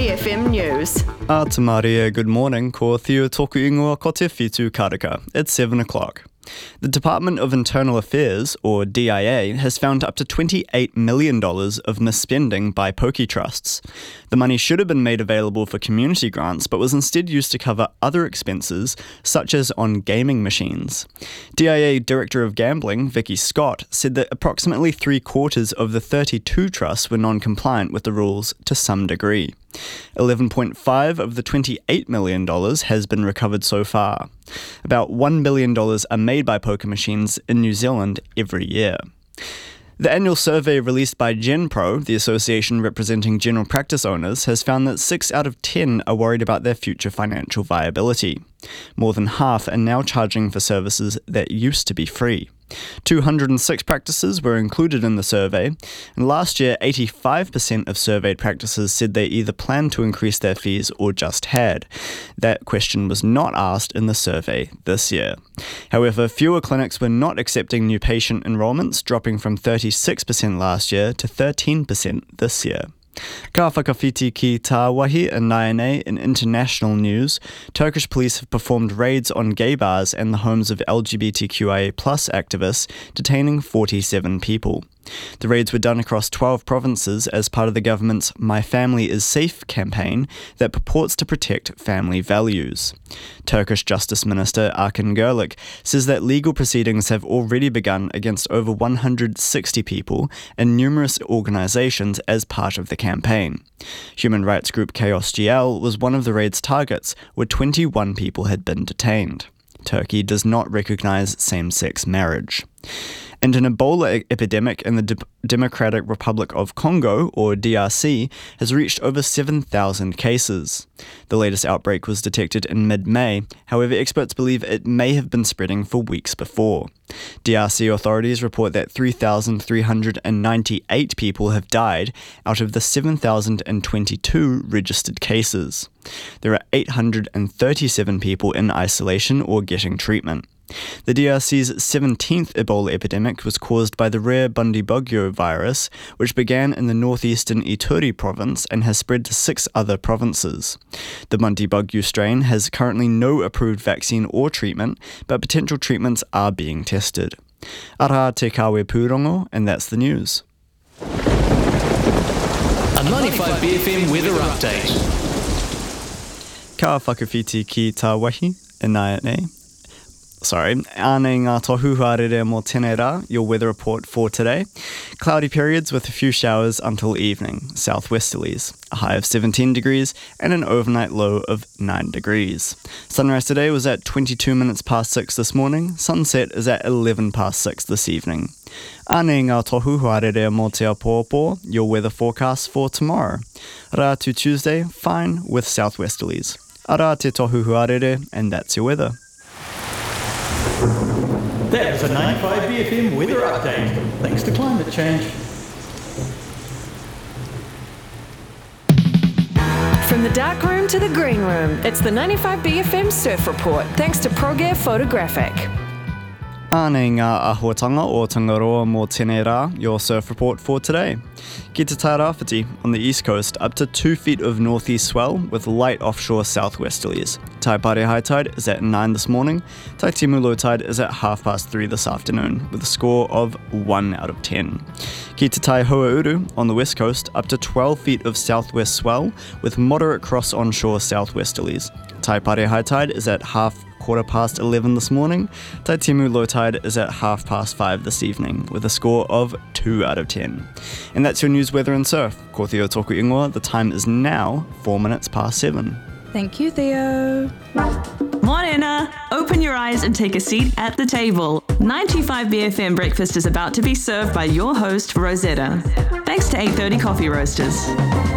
BFM News. Te Maria, good morning. Ko Theo Toku Ingoa ko te whitu karaka. It's 7 o'clock. The Department of Internal Affairs, or DIA, has found up to $28 million of misspending by pokie trusts. The money should have been made available for community grants, but was instead used to cover other expenses, such as on gaming machines. DIA Director of Gambling, Vicky Scott, said that approximately 3/4 of the 32 trusts were non-compliant with the rules to some degree. 11.5 of the $28 million has been recovered so far. About $1 billion are made by poker machines in New Zealand every year. The annual survey released by GenPro, the association representing general practice owners, has found that 6 out of 10 are worried about their future financial viability. More than half are now charging for services that used to be free. 206 practices were included in the survey, and last year 85% of surveyed practices said they either planned to increase their fees or just had. That question was not asked in the survey this year. However, fewer clinics were not accepting new patient enrolments, dropping from 36% last year to 13% this year. Ka whakawhiti ki tā wahi and Naianei in international news, Turkish police have performed raids on gay bars and the homes of LGBTQIA+ activists, detaining 47 people. The raids were done across 12 provinces as part of the government's My Family is Safe campaign that purports to protect family values. Turkish Justice Minister Akin Gürlük says that legal proceedings have already begun against over 160 people and numerous organisations as part of the campaign. Human rights group Chaos GL was one of the raid's targets, where 21 people had been detained. Turkey does not recognise same-sex marriage. And an Ebola epidemic in the Democratic Republic of Congo, or DRC, has reached over 7,000 cases. The latest outbreak was detected in mid-May, however experts believe it may have been spreading for weeks before. DRC authorities report that 3,398 people have died out of the 7,022 registered cases. There are 837 people in isolation or getting treatment. The DRC's 17th Ebola epidemic was caused by the rare Bundibugyo virus, which began in the northeastern Ituri province and has spread to 6 other provinces. The Bundibugyo strain has currently no approved vaccine or treatment, but potential treatments are being tested. Ara te kawe pūrongo, and that's the news. A 95 BFM weather update. Ka whakawhiti ki tā wahi, e Naianei. Ānei ngā tohu harere mō tēnei rā, your weather report for today. Cloudy periods with a few showers until evening, southwesterlies, a high of 17 degrees and an overnight low of 9 degrees. Sunrise today was at 22 minutes past 6 this morning, sunset is at 11 past 6 this evening. Ānei ngā tohu harere mō te apōpō, your weather forecast for tomorrow. Rā to Tuesday, fine with southwesterlies. Ara te tohu harere, and that's your weather. That was a 95 BFM weather update, thanks to climate change. From the dark room to the green room, it's the 95 BFM Surf Report, thanks to ProGear Photographic. Ānei ngā āhuatanga o Tangaroa mō tēnei rā, your surf report for today. Ki te Tairāwhiti on the east coast, up to 2 feet of northeast swell with light offshore southwesterlies. Taipare high tide is at 9 this morning. Taitimu low tide is at 3:30 this afternoon, with a score of 1 out of 10. Ki te Taihoauru on the west coast, up to 12 feet of southwest swell with moderate cross onshore southwesterlies. Taipare high tide is at 11:15 this morning. Taitimu low tide is at 5:30 this evening, with a score of 2 out of 10. And that's your news, weather and surf. Ko Theo Toku Ingoa, the time is now 4 minutes past 7. Thank you, Theo. Morena! Open your eyes and take a seat at the table. 95 BFM breakfast is about to be served by your host, Rosetta. Thanks to 830 Coffee Roasters.